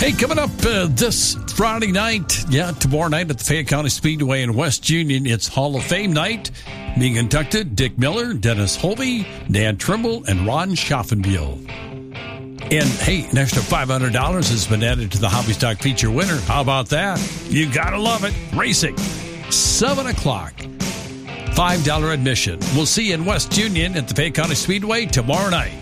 Hey, coming up this Friday night, tomorrow night at the Fayette County Speedway in West Union, it's Hall of Fame night. Being inducted, Dick Miller, Dennis Holvey, Dan Trimble, and Ron Schaffenbiel. And, hey, an extra $500 has been added to the Hobby Stock feature winner. How about that? You gotta love it. Racing, 7 o'clock, $5 admission. We'll see you in West Union at the Fayette County Speedway tomorrow night.